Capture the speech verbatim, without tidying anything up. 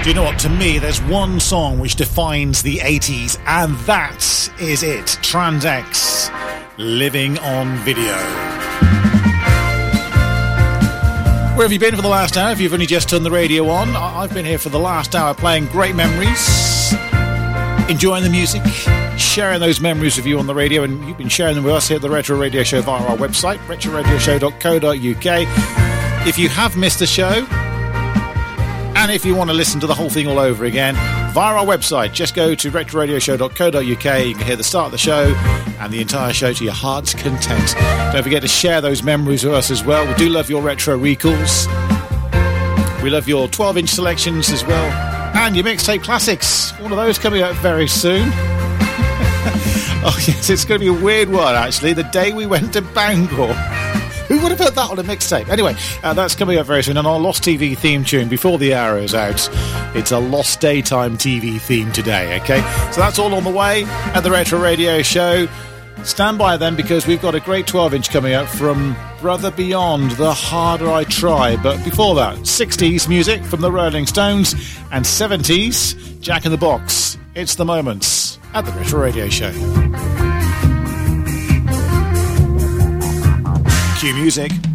Do you know what? To me, there's one song which defines the eighties, and that is it. Trans-X, Living on Video. Where have you been for the last hour? If you've only just turned the radio on, I've been here for the last hour playing great memories, enjoying the music, sharing those memories with you on the radio, and you've been sharing them with us here at the Retro Radio Show via our website, retro radio show dot co dot uk. If you have missed the show, and if you want to listen to the whole thing all over again, via our website, just go to retro radio show dot co dot uk. You can hear the start of the show and the entire show to your heart's content. Don't forget to share those memories with us as well. We do love your retro recalls. We love your twelve-inch selections as well. And your mixtape classics. One of those coming out very soon. Oh, yes, it's going to be a weird one, actually. The day we went to Bangor. Who would have put that on a mixtape? Anyway, uh, that's coming up very soon. And our Lost T V theme tune before the hour is out. It's a Lost Daytime T V theme today, okay? So that's all on the way at the Retro Radio Show. Stand by then, because we've got a great twelve-inch coming up from Brother Beyond, The Harder I Try. But before that, sixties music from the Rolling Stones and seventies Jack in the Box. It's The Moments at the Retro Radio Show. Cue music.